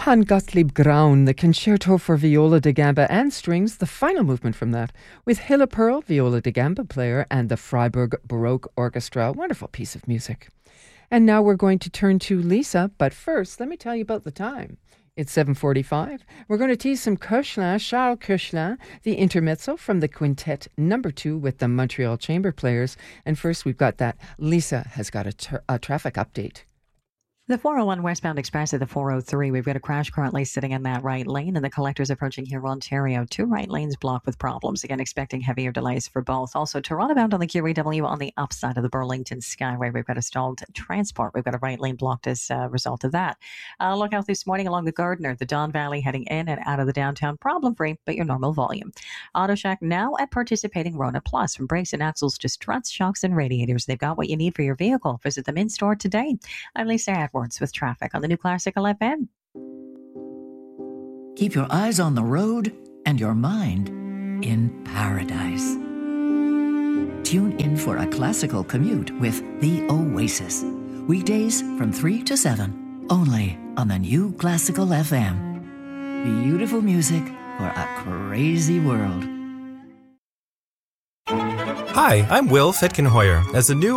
Johann Gottlieb Graun, the Concerto for Viola da Gamba and Strings, the final movement from that, with Hilla Pearl, viola da gamba player, and the Freiburg Baroque Orchestra. Wonderful piece of music. And now we're going to turn to Lisa, but first, let me tell you about the time. It's 7:45. We're going to tease some Koechlin, Charles Koechlin, the intermezzo from the Quintet number 2 with the Montreal Chamber Players. And first, we've got that. Lisa has got a traffic update. The 401 westbound express at the 403. We've got a crash currently sitting in that right lane, and the collectors approaching here, Ontario. 2 right lanes blocked with problems. Again, expecting heavier delays for both. Also, Toronto bound on the QEW on the upside of the Burlington Skyway. We've got a stalled transport. We've got a right lane blocked as a result of that. Look out this morning along the Gardiner, the Don Valley heading in and out of the downtown. Problem-free, but your normal volume. Auto Shack now at participating Rona Plus. From brakes and axles to struts, shocks, and radiators. They've got what you need for your vehicle. Visit them in-store today. I'm Lisa Atwood with traffic on the new Classic FM. Keep your eyes on the road and your mind in paradise. Tune in for a classical commute with The Oasis. Weekdays from 3 to 7, only on the new Classical FM. Beautiful music for a crazy world. Hi, I'm Will Fitkenhoyer. As a new